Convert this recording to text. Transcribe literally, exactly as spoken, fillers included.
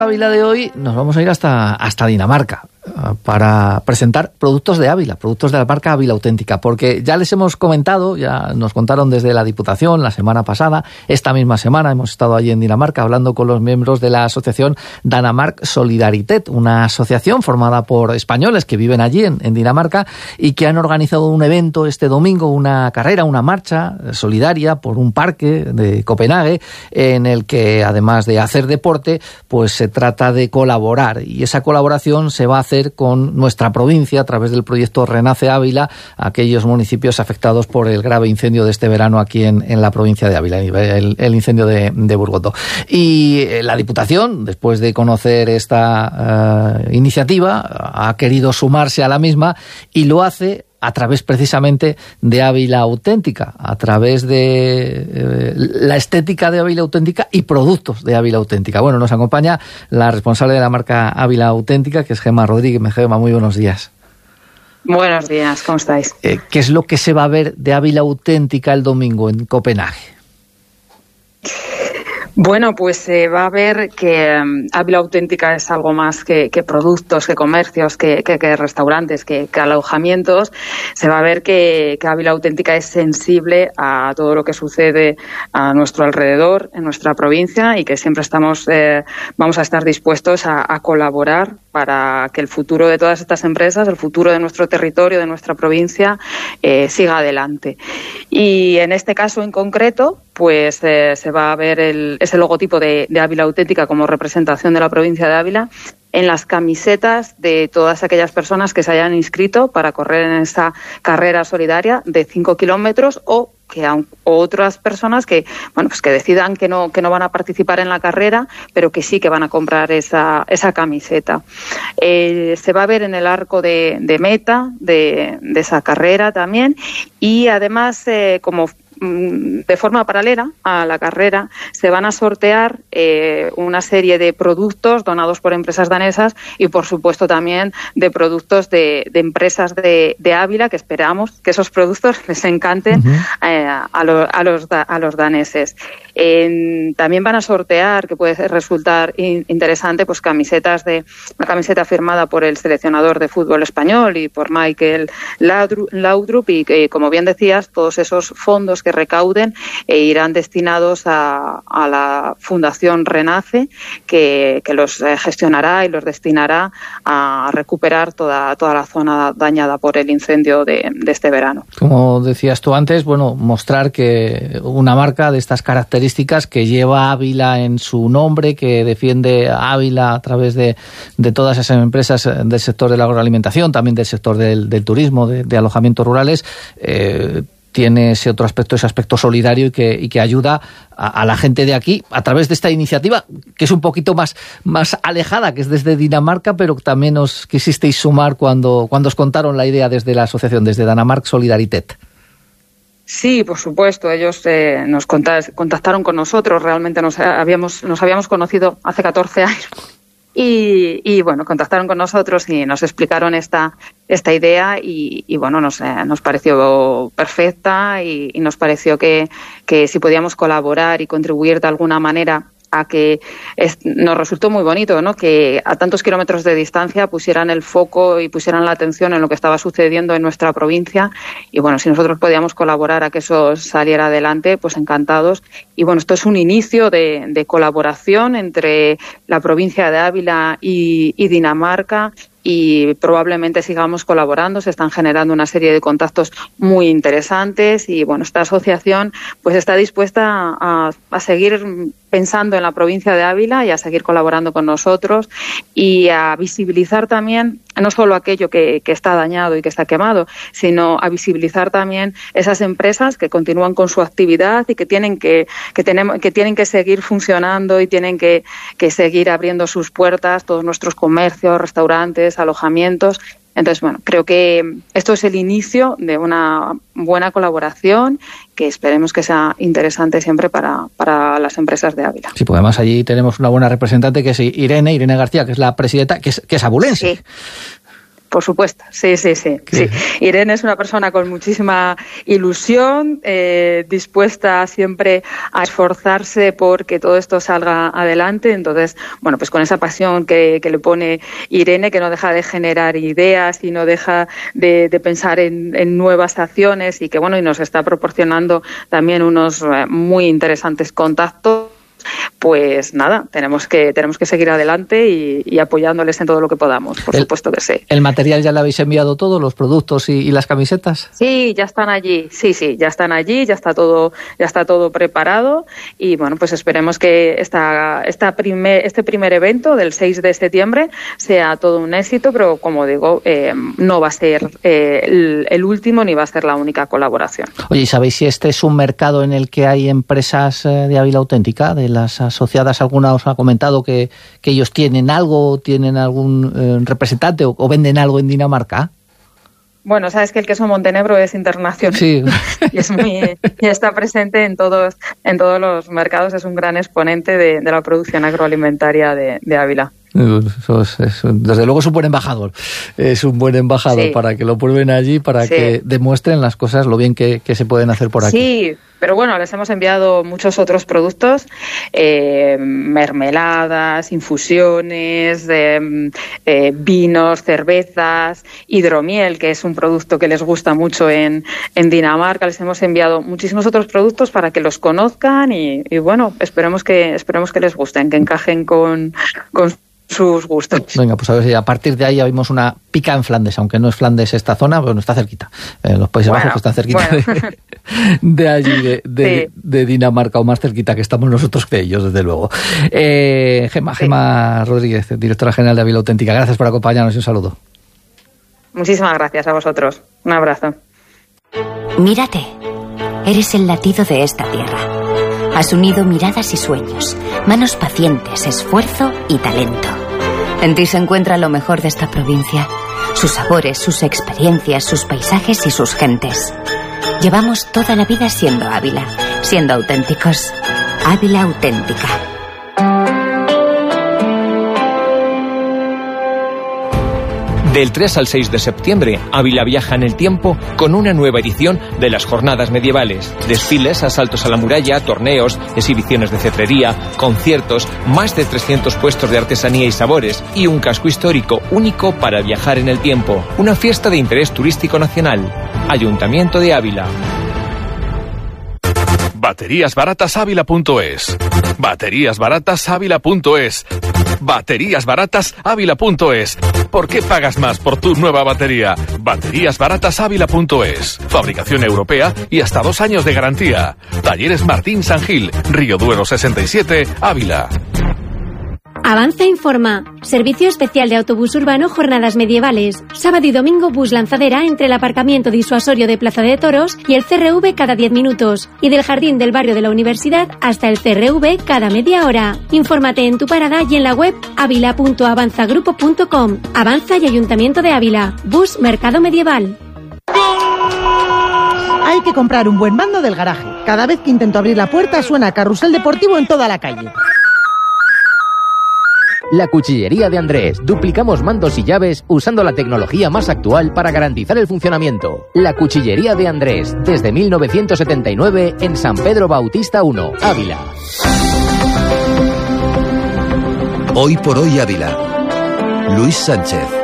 Ávila de hoy nos vamos a ir hasta, hasta Dinamarca para presentar productos de Ávila, productos de la marca Ávila Auténtica, porque ya les hemos comentado, ya nos contaron desde la Diputación la semana pasada, esta misma semana hemos estado allí en Dinamarca hablando con los miembros de la asociación Danamark Solidaritet, una asociación formada por españoles que viven allí en, en Dinamarca y que han organizado un evento este domingo, una carrera, una marcha solidaria por un parque de Copenhague, en el que además de hacer deporte, pues se trata de colaborar, y esa colaboración se va a hacer con nuestra provincia a través del proyecto Renace Ávila, aquellos municipios afectados por el grave incendio de este verano aquí en, en la provincia de Ávila, el, el incendio de, de Burgondo. Y la Diputación, después de conocer esta uh, iniciativa, ha querido sumarse a la misma y lo hace a través precisamente de Ávila Auténtica, a través de eh, la estética de Ávila Auténtica y productos de Ávila Auténtica. Bueno, nos acompaña la responsable de la marca Ávila Auténtica, que es Gemma Rodríguez. Gemma, muy buenos días. Buenos días, ¿cómo estáis? Eh, ¿Qué es lo que se va a ver de Ávila Auténtica el domingo en Copenhague? Bueno, pues se eh, va a ver que um, Ávila Auténtica es algo más que, que productos, que comercios, que, que, que restaurantes, que, que alojamientos. Se va a ver que, que Ávila Auténtica es sensible a todo lo que sucede a nuestro alrededor, en nuestra provincia, y que siempre estamos, eh, vamos a estar dispuestos a, a colaborar para que el futuro de todas estas empresas, el futuro de nuestro territorio, de nuestra provincia, eh, siga adelante. Y en este caso en concreto, pues eh, se va a ver el, ese logotipo de, de Ávila Auténtica como representación de la provincia de Ávila en las camisetas de todas aquellas personas que se hayan inscrito para correr en esta carrera solidaria de cinco kilómetros, o que o otras personas que bueno pues que decidan que no que no van a participar en la carrera, pero que sí que van a comprar esa esa camiseta. Eh, se va a ver en el arco de, de meta de, de esa carrera también, y además eh, como de forma paralela a la carrera se van a sortear eh, una serie de productos donados por empresas danesas y, por supuesto, también de productos de, de empresas de, de Ávila, que esperamos que esos productos les encanten uh-huh. eh, a, lo, a, los, a los daneses. Eh, también van a sortear, que puede resultar in, interesante, pues camisetas de una camiseta firmada por el seleccionador de fútbol español y por Michael Laudrup, y que, como bien decías, todos esos fondos que recauden e irán destinados a, a la Fundación Renace, que, que los gestionará y los destinará a recuperar toda, toda la zona dañada por el incendio de, de este verano. Como decías tú antes, bueno, mostrar que una marca de estas características, que lleva Ávila en su nombre, que defiende Ávila a través de, de todas esas empresas del sector de la agroalimentación, también del sector del, del turismo, de, de alojamientos rurales, eh, tiene ese otro aspecto, ese aspecto solidario, y que, y que ayuda a, a la gente de aquí a través de esta iniciativa, que es un poquito más, más alejada, que es desde Dinamarca, pero también os quisisteis sumar cuando, cuando os contaron la idea desde la asociación, desde Danamark Solidaritet. Sí, por supuesto. Ellos eh, nos contactaron con nosotros. Realmente nos habíamos, nos habíamos conocido hace catorce años. Y, y bueno, contactaron con nosotros y nos explicaron esta esta idea y, y bueno, nos, eh, nos pareció perfecta y, y nos pareció que, que si podíamos colaborar y contribuir de alguna manera a que es, nos resultó muy bonito, ¿no?, que a tantos kilómetros de distancia pusieran el foco y pusieran la atención en lo que estaba sucediendo en nuestra provincia. Y bueno, si nosotros podíamos colaborar a que eso saliera adelante, pues encantados. Y bueno, esto es un inicio de, de colaboración entre la provincia de Ávila y, y Dinamarca, y probablemente sigamos colaborando. Se están generando una serie de contactos muy interesantes y bueno, esta asociación pues está dispuesta a, a seguir pensando en la provincia de Ávila y a seguir colaborando con nosotros y a visibilizar también no solo aquello que, que está dañado y que está quemado, sino a visibilizar también esas empresas que continúan con su actividad y que tienen que, que tenemos, que tienen que seguir funcionando y tienen que, que seguir abriendo sus puertas, todos nuestros comercios, restaurantes, alojamientos. Entonces, bueno, creo que esto es el inicio de una buena colaboración que esperemos que sea interesante siempre para, para las empresas de Ávila. Sí, pues además allí tenemos una buena representante que es Irene, Irene García, que es la presidenta, que es, que es abulense. Sí. Por supuesto, sí, sí, sí, sí. Irene es una persona con muchísima ilusión, eh, dispuesta siempre a esforzarse por que todo esto salga adelante. Entonces, bueno, pues con esa pasión que, que le pone Irene, que no deja de generar ideas y no deja de, de pensar en, en nuevas acciones y que, bueno, y nos está proporcionando también unos eh, muy interesantes contactos. Pues nada, tenemos que tenemos que seguir adelante y, y apoyándoles en todo lo que podamos, por el, supuesto que sí. ¿El material ya le habéis enviado todo, los productos y, y las camisetas? Sí, ya están allí, sí, sí, ya están allí, ya está todo, ya está todo preparado y bueno, pues esperemos que esta, esta primer, este primer evento del seis de septiembre sea todo un éxito, pero como digo, eh, no va a ser eh, el, el último ni va a ser la única colaboración. Oye, ¿y sabéis si este es un mercado en el que hay empresas de Ávila Auténtica, de las asociadas? Alguna os ha comentado que, que ellos tienen algo, tienen algún eh, representante o, o venden algo en Dinamarca. Bueno, sabes que el queso Montenegro es internacional, sí. y es muy y está presente en todos en todos los mercados, es un gran exponente de, de la producción agroalimentaria de, de Ávila. Eso es, es, desde luego es un buen embajador, es un buen embajador sí. para que lo prueben allí, para sí. que demuestren las cosas, lo bien que, que se pueden hacer por aquí. Sí, pero bueno, les hemos enviado muchos otros productos, eh, mermeladas, infusiones, eh, eh, vinos, cervezas, hidromiel, que es un producto que les gusta mucho en, en Dinamarca. Les hemos enviado muchísimos otros productos para que los conozcan y, y bueno, esperemos que esperemos que les gusten, que encajen con, con sus gustos. Venga, pues a ver si a partir de ahí ya vimos una pica en Flandes, aunque no es Flandes esta zona, pero no está cerquita. Eh, los Países bueno, Bajos que están cerquita bueno. de, de allí, de, de, sí. de Dinamarca, o más cerquita que estamos nosotros que ellos, desde luego. Eh, Gema, sí. Gema Rodríguez, directora general de Ávila Auténtica, gracias por acompañarnos y un saludo. Muchísimas gracias a vosotros. Un abrazo. Mírate, eres el latido de esta tierra. Has unido miradas y sueños, manos pacientes, esfuerzo y talento. En ti se encuentra lo mejor de esta provincia, sus sabores, sus experiencias, sus paisajes y sus gentes. Llevamos toda la vida siendo Ávila, siendo auténticos. Ávila Auténtica. Del tres al seis de septiembre, Ávila viaja en el tiempo con una nueva edición de las Jornadas Medievales. Desfiles, asaltos a la muralla, torneos, exhibiciones de cetrería, conciertos, más de trescientos puestos de artesanía y sabores y un casco histórico único para viajar en el tiempo. Una fiesta de interés turístico nacional. Ayuntamiento de Ávila. Baterías Baratas Ávila punto es. Baterías Baratas Ávila punto es. Baterías Baratas Ávila punto es. ¿Por qué pagas más por tu nueva batería? Baterías Baratas Ávila punto es. Fabricación europea y hasta dos años de garantía. Talleres Martín San Gil, Río Duero sesenta y siete, Ávila. Avanza informa. Servicio especial de autobús urbano Jornadas Medievales. Sábado y domingo bus lanzadera entre el aparcamiento disuasorio de Plaza de Toros y el C R V cada diez minutos. Y del jardín del barrio de la Universidad hasta el C R V cada media hora. Infórmate en tu parada y en la web avila punto avanzagrupo punto com. Avanza y Ayuntamiento de Ávila. Bus Mercado Medieval. Hay que comprar un buen mando del garaje. Cada vez que intento abrir la puerta suena carrusel deportivo en toda la calle. La Cuchillería de Andrés. Duplicamos mandos y llaves usando la tecnología más actual para garantizar el funcionamiento. La Cuchillería de Andrés. Desde mil novecientos setenta y nueve en San Pedro Bautista uno, Ávila. Hoy por hoy Ávila. Luis Sánchez.